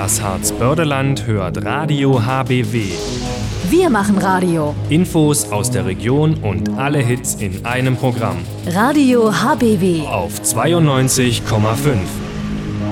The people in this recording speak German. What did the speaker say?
Das Harzbörderland hört Radio HBW. Wir machen Radio. Infos aus der Region und alle Hits in einem Programm. Radio HBW Auf 92,5.